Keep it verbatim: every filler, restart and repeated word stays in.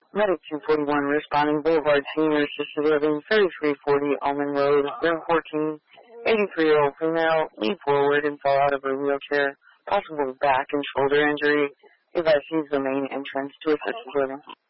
Medic two forty-one responding Boulevard Senior Assisted Living, thirty-three forty Almond Road, room fourteen, eighty-three-year-old female, lean forward and fell out of her wheelchair, possible back and shoulder injury. Advise use the main entrance to assisted living.